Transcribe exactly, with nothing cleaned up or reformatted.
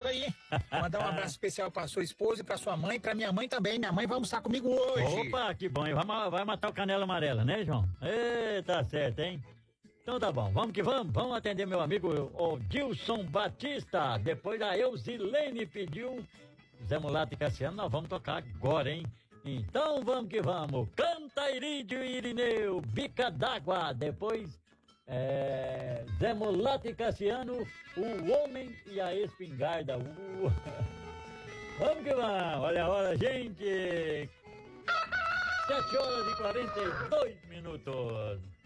aí. Mandar um abraço especial pra sua esposa e pra sua mãe, pra minha mãe também. Minha mãe vai almoçar comigo hoje. Opa, que bom. Vai, vai matar o Canela Amarela, né, João? Ê, tá certo, hein? Então tá bom, vamos que vamos. Vamos atender meu amigo o Dilson Batista. Depois a Eusilene pediu Zé Mulato e Cassiano, nós vamos tocar agora, hein? Então vamos que vamos. Canta Irídio e Irineu, Bica d'Água. Depois é, Zé Mulato e Cassiano, O Homem e a Espingarda. Uh. Vamos que vamos. Olha a hora, gente. Sete horas e quarenta e dois minutos.